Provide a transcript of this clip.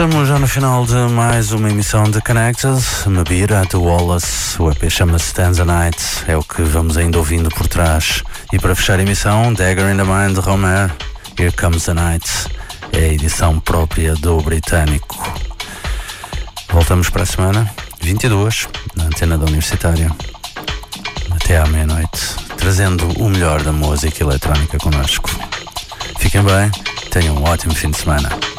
Estamos já no final de mais uma emissão de Connected. Mabira, The Wallace, o EP chama-se Stands a Night, é o que vamos ainda ouvindo por trás. E para fechar a emissão, Dagger in the Mind, Romer, Here Comes the Night, é a edição própria do britânico. Voltamos para a semana, 22, na antena da Universitária, até à meia-noite, trazendo o melhor da música eletrónica connosco. Fiquem bem, tenham um ótimo fim de semana.